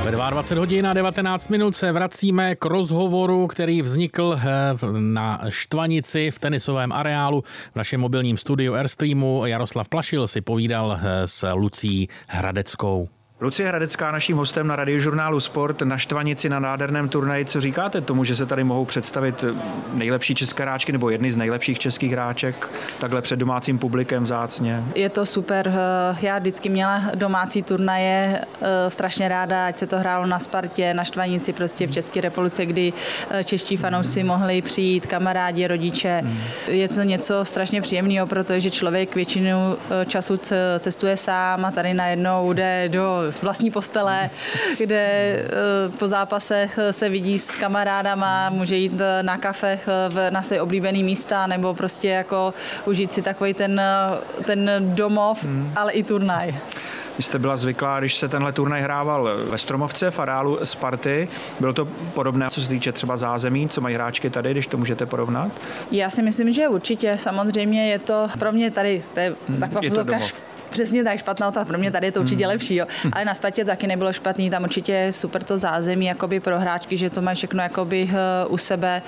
Ve 22 hodin a 19 minut se vracíme k rozhovoru, který vznikl na Štvanici v tenisovém areálu v našem mobilním studiu Airstreamu. Jaroslav Plašil si povídal s Lucí Hradeckou. Lucie Hradecká, naším hostem na Radiožurnálu Sport na Štvanici na nádherném turnaji. Co říkáte tomu, že se tady mohou představit nejlepší české hráčky nebo jedny z nejlepších českých hráček takhle před domácím publikem vzácně? Je to super. Já vždycky měla domácí turnaje strašně ráda, ať se to hrálo na Spartě, na Štvanici, prostě v České republice, kdy čeští fanoušci mohli přijít, kamarádi, rodiče. Je to něco strašně příjemného, protože člověk většinu času cestuje sám a tady najednou jde do vlastní postele, kde po zápase se vidí s kamarádama, může jít na kafe na své oblíbené místa nebo prostě jako užít si takový ten domov, ale i turnaj. Vy jste byla zvyklá, když se tenhle turnaj hrával ve Stromovce, v areálu Sparty. Bylo to podobné, co se týče třeba zázemí, co mají hráčky tady, když to můžete porovnat? Já si myslím, že určitě. Samozřejmě je to pro mě tady, to je taková fotovka. Přesně tak, špatná otázka. Pro mě tady je to určitě lepší, jo. Ale na Spartě to taky nebylo špatný, tam určitě je super to zázemí jakoby pro hráčky, že to mají všechno jakoby u sebe.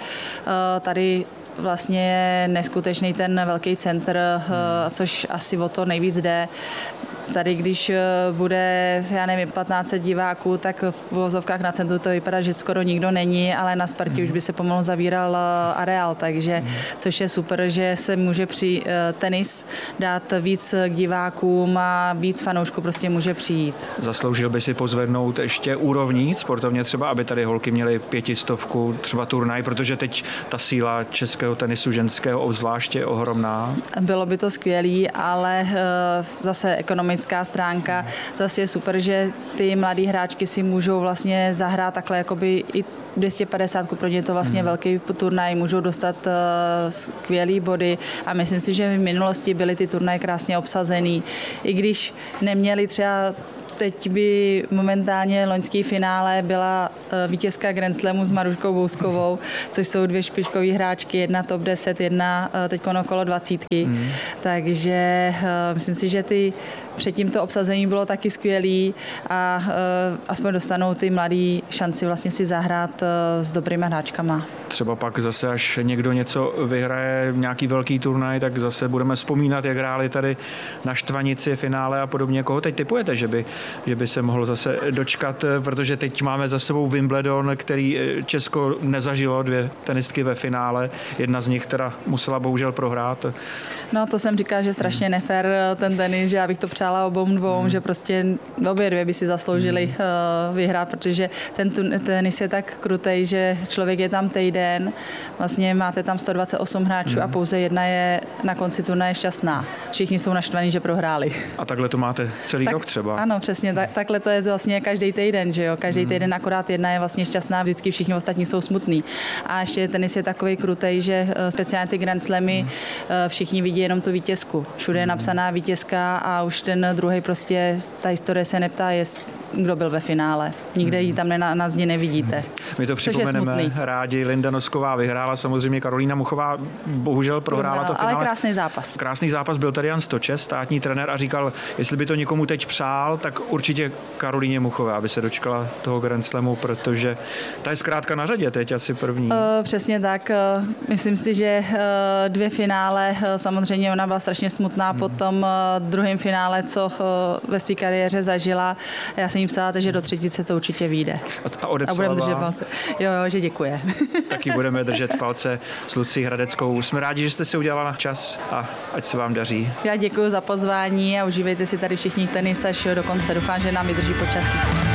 Tady vlastně je neskutečný ten velký centr, což asi o to nejvíc jde. Tady, když bude, já nevím, 1500 diváků, tak v vozovkách na centru to vypadá, že skoro nikdo není, ale na Spartě už by se pomalu zavíral areál, takže což je super, že se může při tenis dát víc k divákům a víc fanoušků prostě může přijít. Zasloužil by si pozvednout ještě úrovní sportovně třeba, aby tady holky měly 500 třeba turnaj, protože teď ta síla českého tenisu ženského obzvláště je ohromná. Bylo by to skvělý, ale zase ekonomicky stránka. Zase je super, že ty mladé hráčky si můžou vlastně zahrát takhle jakoby i 250, pro ně to vlastně velký turnaj, můžou dostat skvělý body a myslím si, že v minulosti byly ty turnaje krásně obsazený. I když neměli třeba teď by momentálně loňský finále byla vítězka Grand Slamu s Maruškou Bouskovou, což jsou dvě špičkové hráčky, jedna top 10, jedna teď okolo 20. Takže myslím si, že předtím to obsazení bylo taky skvělý a aspoň dostanou ty mladí šanci vlastně si zahrát s dobrýma hráčkama. Třeba pak zase, až někdo něco vyhraje, nějaký velký turnaj, tak zase budeme vzpomínat, jak hráli tady na Štvanici finále a podobně. Koho teď tipujete, že by se mohl zase dočkat, protože teď máme za sebou Wimbledon, který Česko nezažilo, dvě tenistky ve finále. Jedna z nich teda musela bohužel prohrát. No to jsem říkala, že strašně nefér ten tenis, že já bych to přála obou dvou, že prostě obě dvě by si zasloužili vyhrát, protože ten tenis je tak krutej, že člověk je tam týden, vlastně máte tam 128 hráčů a pouze jedna je na konci turnaje šťastná. Všichni jsou naštvaní, že prohráli. A takhle to máte celý rok třeba? Ano, přesně, takhle to je vlastně každý týden, že jo? Každý týden akorát jedna je vlastně šťastná, vždycky všichni ostatní jsou smutní. A ještě tenis je takový krutej, že speciálně ty Grand Slamy všichni vidí jenom tu vítězku. Všude je napsaná vítězka a už ten druhý prostě, ta historie se neptá, kdo byl ve finále. Nikde ji tam na zdi nevidíte. My to připomeneme rádi. Linda Nosková vyhrála, samozřejmě Karolína Muchová bohužel prohrála to finále. Ale krásný zápas. Krásný zápas, byl tady Jan Stočes, státní trenér, a říkal, jestli by to někomu teď přál, tak určitě Karolíně Muchové, aby se dočkala toho Grand Slamu, protože ta je zkrátka na řadě teď asi první. Přesně tak. Myslím si, že dvě finále, samozřejmě ona byla strašně smutná po tom druhém finále, co ve své kariéře zažila. Já jsem jí psala, že do třetice to určitě vyjde. A budeme držet palce. Jo, že děkuje. Taky budeme držet palce s Lucí Hradeckou. Jsme rádi, že jste si udělala čas a ať se vám daří. Já děkuji za pozvání a užívejte si tady všichni tenis až do konce. Doufám, že nám vydrží počasí.